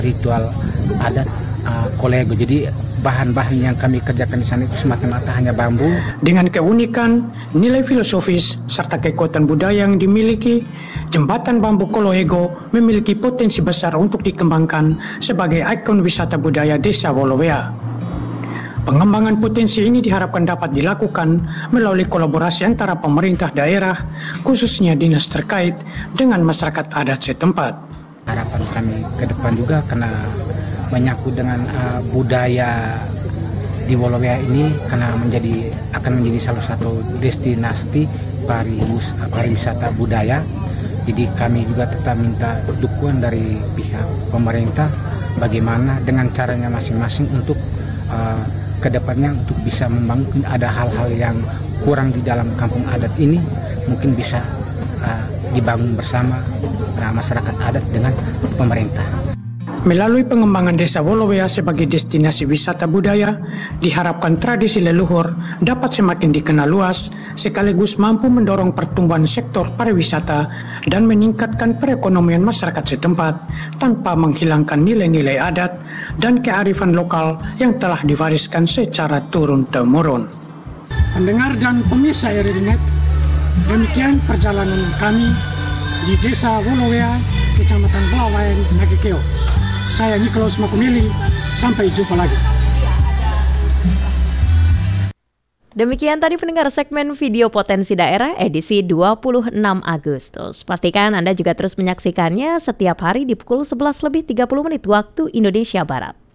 ritual adat kolego. Jadi bahan-bahan yang kami kerjakan di sana itu semata-mata hanya bambu. Dengan keunikan, nilai filosofis, serta kekuatan budaya yang dimiliki, Jembatan Bambu Koloego memiliki potensi besar untuk dikembangkan sebagai ikon wisata budaya Desa Wolowea. Pengembangan potensi ini diharapkan dapat dilakukan melalui kolaborasi antara pemerintah daerah, khususnya dinas terkait, dengan masyarakat adat setempat. Harapan kami ke depan juga karena menyangkut dengan budaya di Wolowea ini karena akan menjadi salah satu destinasi pariwisata budaya. Jadi kami juga tetap minta dukungan dari pihak pemerintah bagaimana dengan caranya masing-masing untuk kedepannya untuk bisa membangun ada hal-hal yang kurang di dalam kampung adat ini mungkin bisa dibangun bersama masyarakat adat dengan pemerintah. Melalui pengembangan Desa Wolowea sebagai destinasi wisata budaya, diharapkan tradisi leluhur dapat semakin dikenal luas, sekaligus mampu mendorong pertumbuhan sektor pariwisata dan meningkatkan perekonomian masyarakat setempat tanpa menghilangkan nilai-nilai adat dan kearifan lokal yang telah diwariskan secara turun-temurun. Pendengar dan pemirsa RRI.net, demikian perjalanan kami di Desa Wolowea, Kecamatan Belawayan, Nagekeo. Saya Nicholas Makumili, sampai jumpa lagi. Demikian tadi pendengar segmen video potensi daerah edisi 26 Agustus. Pastikan Anda juga terus menyaksikannya setiap hari di pukul 11:30 waktu Indonesia Barat.